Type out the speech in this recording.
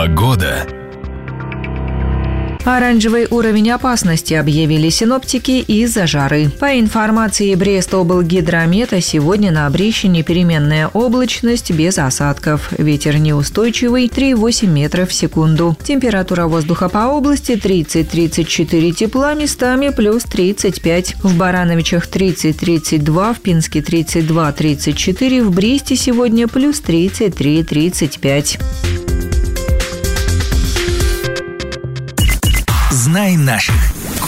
Погода. Оранжевый уровень опасности объявили синоптики из-за жары. По информации Брестоблгидромета, сегодня на Обрещине переменная облачность без осадков. Ветер неустойчивый 3,8 метров в секунду. Температура воздуха по области 30-34 тепла, местами плюс 35. В Барановичах 30-32, в Пинске 32-34, в Бресте сегодня плюс 33-35. Знай наших.